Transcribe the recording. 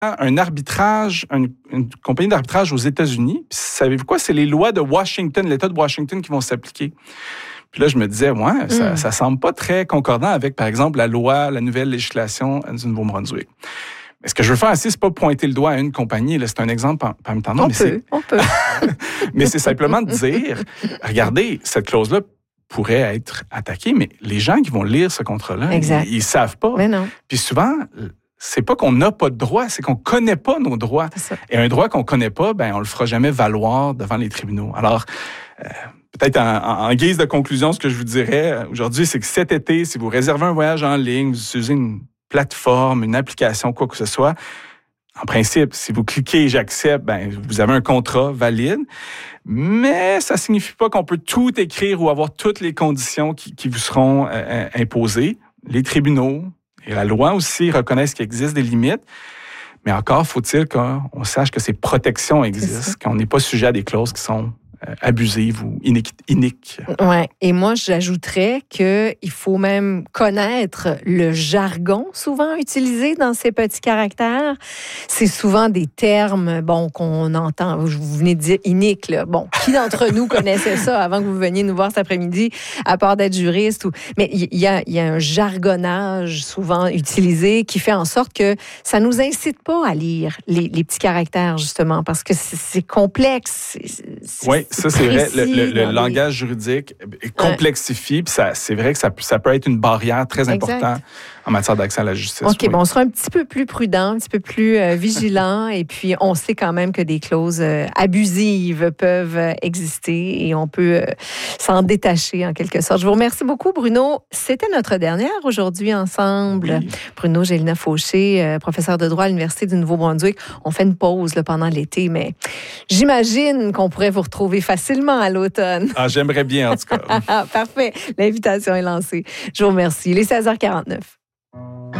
un arbitrage, une compagnie d'arbitrage aux États-Unis. Puis, savez-vous quoi? C'est les lois de Washington, l'État de Washington qui vont s'appliquer. Puis là, je me disais, ça semble pas très concordant avec, par exemple, la nouvelle législation du Nouveau-Brunswick. Mais ce que je veux faire ici, c'est pas pointer le doigt à une compagnie. Là, c'est un exemple parmi tant d'autres. On peut. Mais c'est simplement de dire, regardez, cette clause-là pourrait être attaquée, mais les gens qui vont lire ce contrat-là, ils savent pas. Mais non. Puis souvent, c'est pas qu'on n'a pas de droits, c'est qu'on connaît pas nos droits. Et un droit qu'on connaît pas, on le fera jamais valoir devant les tribunaux. Alors, peut-être en guise de conclusion, ce que je vous dirais aujourd'hui, c'est que cet été, si vous réservez un voyage en ligne, vous utilisez une plateforme, une application, quoi que ce soit, en principe, si vous cliquez « J'accepte », vous avez un contrat valide, mais ça ne signifie pas qu'on peut tout écrire ou avoir toutes les conditions qui vous seront imposées. Les tribunaux et la loi aussi reconnaissent qu'il existe des limites, mais encore faut-il qu'on sache que ces protections existent, qu'on n'est pas sujet à des clauses qui sont abusives ou iniques. Ouais. Et moi, j'ajouterais qu'il faut même connaître le jargon souvent utilisé dans ces petits caractères. C'est souvent des termes, qu'on entend. Vous venez de dire inique, là. Bon, qui d'entre nous connaissait ça avant que vous veniez nous voir cet après-midi, à part d'être juriste? Mais il y a un jargonnage souvent utilisé qui fait en sorte que ça nous incite pas à lire les petits caractères, justement, parce que c'est complexe. Oui, ça, c'est vrai. Le langage juridique complexifie, puis c'est vrai que ça peut être une barrière très importante en matière d'accès à la justice. OK, on sera un petit peu plus prudent, un petit peu plus vigilant, et puis on sait quand même que des clauses abusives peuvent exister et on peut s'en détacher en quelque sorte. Je vous remercie beaucoup, Bruno. C'était notre dernière aujourd'hui ensemble. Oui. Bruno Gélina-Fauché, professeur de droit à l'Université du Nouveau-Brunswick. On fait une pause pendant l'été, mais j'imagine qu'on pourrait vous retrouver facilement à l'automne. Ah, j'aimerais bien, en tout cas. Parfait. L'invitation est lancée. Je vous remercie. Il est 16h49.